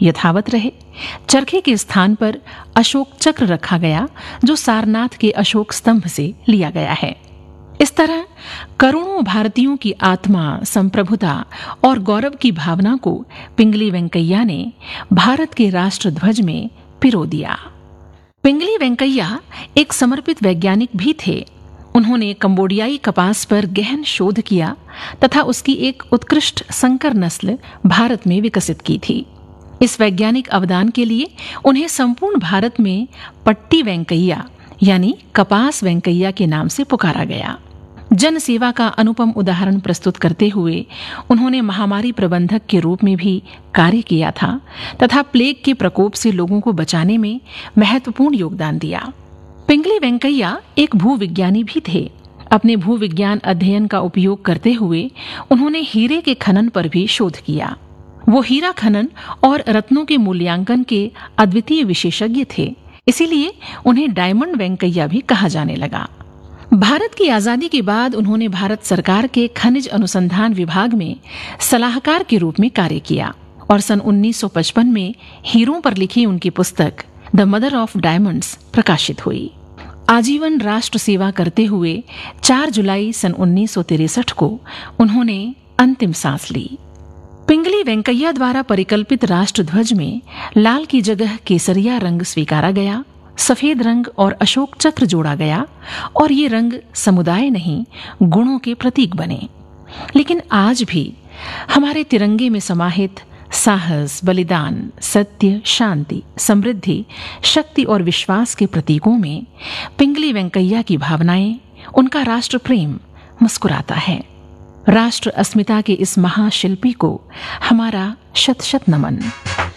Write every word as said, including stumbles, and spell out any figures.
यथावत रहे। चरखे के स्थान पर अशोक चक्र रखा गया, जो सारनाथ के अशोक स्तंभ से लिया गया है। इस तरह करोड़ों भारतीयों की आत्मा, संप्रभुता और गौरव की भावना को पिंगली वेंकैया ने भारत के राष्ट्र ध्वज में पिरो दिया। पिंगली वेंकैया एक समर्पित वैज्ञानिक भी थे। उन्होंने कंबोडियाई कपास पर गहन शोध किया तथा उसकी एक उत्कृष्ट संकर नस्ल भारत में विकसित की थी। इस वैज्ञानिक अवदान के लिए उन्हें संपूर्ण भारत में पट्टी वेंकैया यानी कपास वेंकैया के नाम से पुकारा गया। जन सेवा का अनुपम उदाहरण प्रस्तुत करते हुए उन्होंने महामारी प्रबंधक के रूप में भी कार्य किया था तथा प्लेग के प्रकोप से लोगों को बचाने में महत्वपूर्ण योगदान दिया। पिंगली वेंकैया एक भूविज्ञानी भी थे। अपने भूविज्ञान अध्ययन का उपयोग करते हुए उन्होंने हीरे के खनन पर भी शोध किया। वो हीरा खनन और रत्नों के मूल्यांकन के अद्वितीय विशेषज्ञ थे, इसीलिए उन्हें डायमंड वेंकैया भी कहा जाने लगा। भारत की आजादी के बाद उन्होंने भारत सरकार के खनिज अनुसंधान विभाग में सलाहकार के रूप में कार्य किया और सन उन्नीस सौ पचपन में हीरों पर लिखी उनकी पुस्तक द मदर ऑफ डायमंड्स प्रकाशित हुई। आजीवन राष्ट्र सेवा करते हुए चार जुलाई सन उन्नीस सौ तिरसठ को उन्होंने अंतिम सांस ली। पिंगली वेंकैया द्वारा परिकल्पित राष्ट्र ध्वज में लाल की जगह केसरिया रंग स्वीकारा गया, सफेद रंग और अशोक चक्र जोड़ा गया और ये रंग समुदाय नहीं, गुणों के प्रतीक बने। लेकिन आज भी हमारे तिरंगे में समाहित साहस, बलिदान, सत्य, शांति, समृद्धि, शक्ति और विश्वास के प्रतीकों में पिंगली वेंकैया की भावनाएं, उनका राष्ट्र प्रेम मुस्कुराता है। राष्ट्र अस्मिता के इस महाशिल्पी को हमारा शत शत नमन।